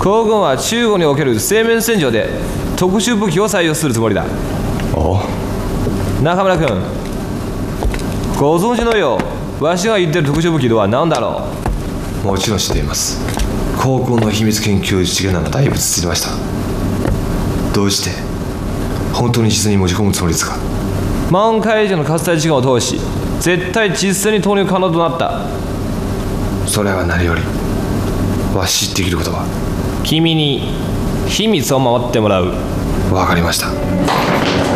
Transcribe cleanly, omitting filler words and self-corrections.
皇軍は中国における正面戦場で特殊武器を採用するつもりだ。 おう。 中村君、ご存知のよう、わしが言ってる特殊武器とは何だろもちろん知っています。航空の秘密研究室がだいぶ続きました。どうして本当に実に持ち込むつもりですか？ う。満開時の活体時間を通し、絶対実際に投入可能となった。 それは何よりわしできることは。 君に秘密を守ってもらう。 わかりました。